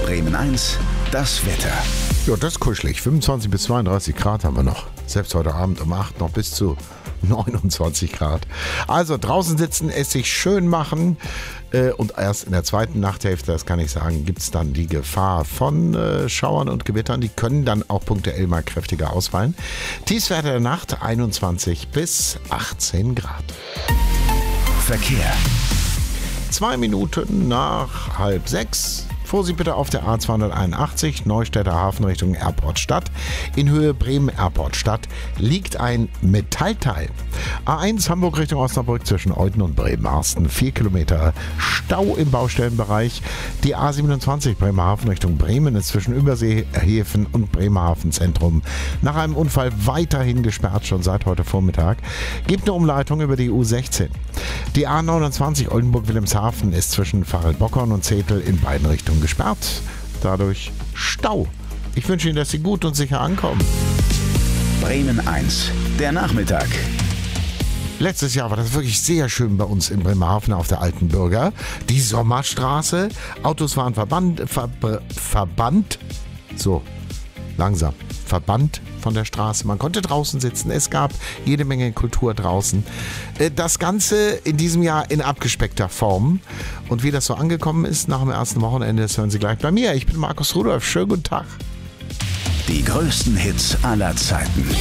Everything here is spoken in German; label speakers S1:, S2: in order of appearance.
S1: Bremen 1, das Wetter.
S2: Ja, das ist kuschelig. 25 bis 32 Grad haben wir noch. Selbst heute Abend um 8 noch bis zu 29 Grad. Also draußen sitzen, es sich schön machen. Und erst in der zweiten Nachthälfte, das kann ich sagen, gibt es dann die Gefahr von Schauern und Gewittern. Die können dann auch punktuell mal kräftiger ausfallen. Tiefstwerte der Nacht 21 bis 18 Grad.
S1: Verkehr.
S2: 2 Minuten nach 5:30. Vorsicht bitte auf der A281 Neustädter Hafen Richtung Airport Stadt. In Höhe Bremen Airport Stadt liegt ein Metallteil. A1 Hamburg Richtung Osnabrück zwischen Euden und Bremerhaven. 4 Kilometer Stau im Baustellenbereich. Die A27 Bremerhaven Richtung Bremen ist zwischen Überseehäfen und Bremerhaven Zentrum nach einem Unfall weiterhin gesperrt, schon seit heute Vormittag. Gibt eine Umleitung über die U16. Die A29 Oldenburg-Wilhelmshaven ist zwischen Pfarrelbockern und Zetel in beiden Richtungen gesperrt. Dadurch Stau. Ich wünsche Ihnen, dass Sie gut und sicher ankommen.
S1: Bremen 1, der Nachmittag.
S2: Letztes Jahr war das wirklich sehr schön bei uns in Bremerhaven auf der Alten Bürger. Die Sommerstraße. Autos waren verbannt von der Straße. Man konnte draußen sitzen. Es gab jede Menge Kultur draußen. Das Ganze in diesem Jahr in abgespeckter Form. Und wie das so angekommen ist nach dem ersten Wochenende, das hören Sie gleich bei mir. Ich bin Markus Rudolph. Schönen guten Tag.
S1: Die größten Hits aller Zeiten.